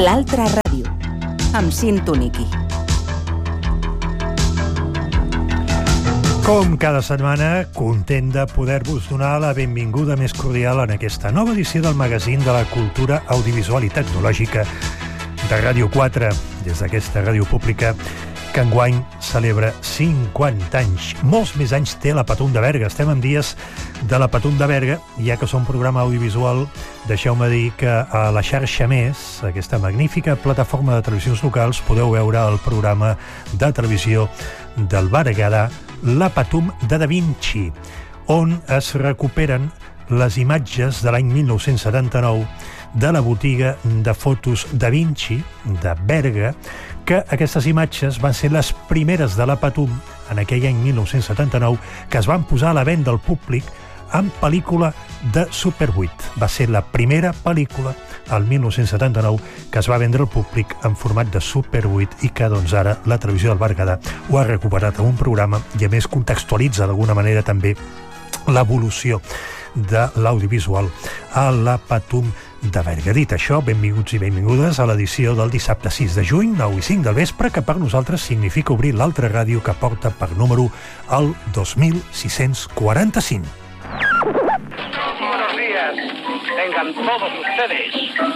L'altra ràdio, amb Sintoniqui. Com cada setmana, content de poder-vos donar la benvinguda més cordial en aquesta nova edició del magazín de la cultura audiovisual i tecnològica de Ràdio 4, des d'aquesta ràdio pública que enguany celebra 50 anys. Molts més anys té la Patum de Berga. Estem en dies de la Patum de Berga, ja que som programa audiovisual. Deixeu-me dir que a la xarxa Més, aquesta magnífica plataforma de televisions locals, podeu veure el programa de televisió del Berguedà, La Patum de Da Vinci, on es recuperen les imatges de l'any 1979 de la botiga de fotos Da Vinci de Berga, que aquestes imatges van ser les primeres de la Patum en aquell any 1979 que es van posar a la venda al públic en pel·lícula de Super 8. Va ser la primera pel·lícula al 1979 que es va vendre al públic en format de Super 8 i que doncs ara la televisió del Berguedà ho ha recuperat en un programa i a més contextualitza d'alguna manera també l'evolució de l'audiovisual a la Patum de Berga. Dit això, benvinguts i benvingudes a l'edició del dissabte 6 de juny, 9 i 5 del vespre, que per nosaltres significa obrir l'altra ràdio que porta per número el 2645. Buenos días, tengan todos ustedes.